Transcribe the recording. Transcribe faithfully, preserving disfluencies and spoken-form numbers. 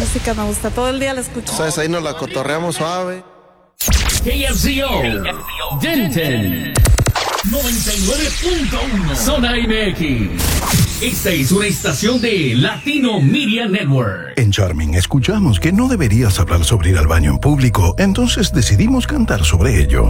música me gusta, todo el día la escucho. ¿Sabes? Ahí nos la cotorreamos suave. K F C O, Denton, noventa y nueve punto uno, Zona M X. Esta es una estación de Latino Media Network. En Charming escuchamos que no deberías hablar sobre ir al baño en público, entonces decidimos cantar sobre ello.